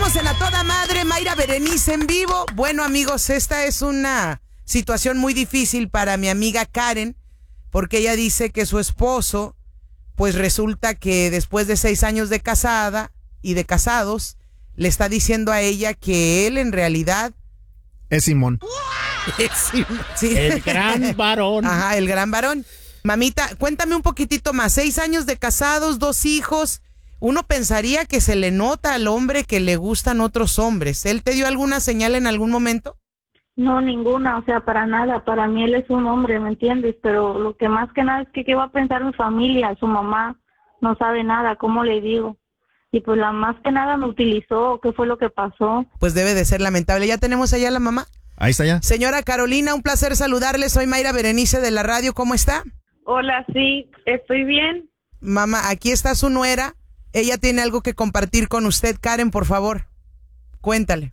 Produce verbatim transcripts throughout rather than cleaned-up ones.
Regresamos en A Toda Madre, Mayra Berenice en vivo. Bueno, amigos, esta es una situación muy difícil para mi amiga Karen, porque ella dice que su esposo, pues resulta que después de seis años de casada y de casados, le está diciendo a ella que él en realidad es Simón. Es Simón, sí. El gran varón. Ajá, el gran varón. Mamita, cuéntame un poquitito más. Seis años de casados, dos hijos. Uno pensaría que se le nota al hombre que le gustan otros hombres. ¿Él te dio alguna señal en algún momento? No, ninguna, o sea, para nada. Para mí él es un hombre, ¿me entiendes? Pero lo que más que nada es que qué va a pensar mi familia, su mamá no sabe nada, ¿cómo le digo? Y pues la más que nada me utilizó, ¿qué fue lo que pasó? Pues debe de ser lamentable. ¿Ya tenemos allá a la mamá? Ahí está ya. Señora Carolina, un placer saludarle. Soy Mayra Berenice de la radio. ¿Cómo está? Hola, sí, estoy bien. Mamá, aquí está su nuera. Ella tiene algo que compartir con usted. Karen, por favor, cuéntale.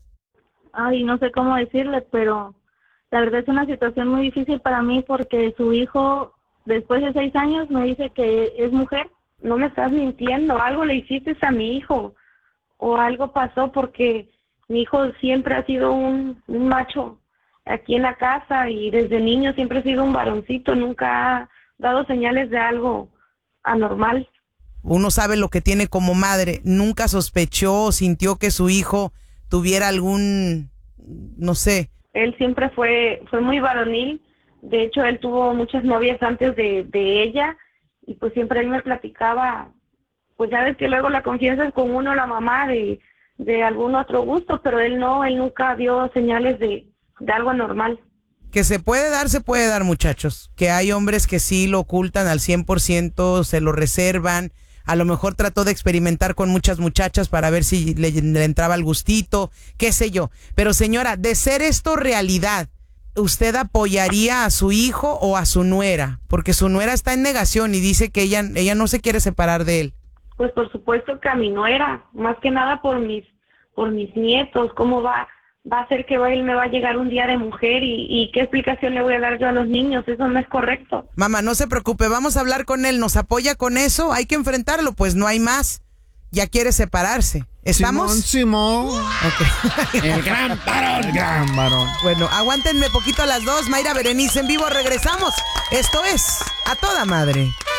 Ay, no sé cómo decirle, pero la verdad es una situación muy difícil para mí porque su hijo, después de seis años, me dice que es mujer. No me estás mintiendo, algo le hiciste a mi hijo o algo pasó porque mi hijo siempre ha sido un, un macho aquí en la casa y desde niño siempre ha sido un varoncito, nunca ha dado señales de algo anormal. Uno sabe lo que tiene como madre. ¿Nunca sospechó o sintió que su hijo tuviera algún, no sé? Él siempre fue fue muy varonil. De hecho, él tuvo muchas novias antes de, de ella y pues siempre él me platicaba, pues ya ves que luego la confianza es con uno, la mamá, de, de algún otro gusto, pero él no, él nunca dio señales de, de algo normal. Que se puede dar, se puede dar, muchachos. Que hay hombres que sí lo ocultan al cien por ciento, se lo reservan. A lo mejor trató de experimentar con muchas muchachas para ver si le, le entraba el gustito, qué sé yo. Pero señora, de ser esto realidad, ¿usted apoyaría a su hijo o a su nuera? Porque su nuera está en negación y dice que ella, ella no se quiere separar de él. Pues por supuesto que a mi nuera, más que nada por mis por mis nietos, ¿cómo va? Va a ser que él me va a llegar un día de mujer y, y qué explicación le voy a dar yo a los niños, eso no es correcto. Mamá, no se preocupe, vamos a hablar con él, ¿nos apoya con eso? Hay que enfrentarlo, pues no hay más. Ya quiere separarse. ¿Estamos? Simón, Simón. Okay. El gran varón. El gran varón. Bueno, aguántenme poquito a las dos, Mayra Berenice en vivo, regresamos. Esto es A Toda Madre.